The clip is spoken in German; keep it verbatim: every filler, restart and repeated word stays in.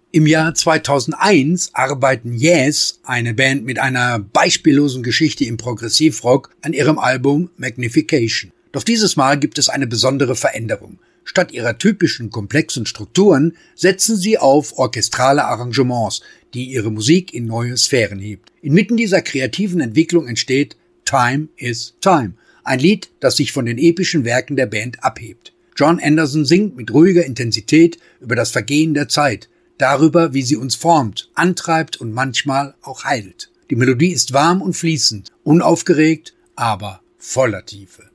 Im Jahr zweitausendeins arbeiten Yes, eine Band mit einer beispiellosen Geschichte im Progressivrock, an ihrem Album Magnification. Doch dieses Mal gibt es eine besondere Veränderung. Statt ihrer typischen komplexen Strukturen setzen sie auf orchestrale Arrangements, die ihre Musik in neue Sphären hebt. Inmitten dieser kreativen Entwicklung entsteht Time is Time, ein Lied, das sich von den epischen Werken der Band abhebt. Jon Anderson singt mit ruhiger Intensität über das Vergehen der Zeit, darüber, wie sie uns formt, antreibt und manchmal auch heilt. Die Melodie ist warm und fließend, unaufgeregt, aber voller Tiefe.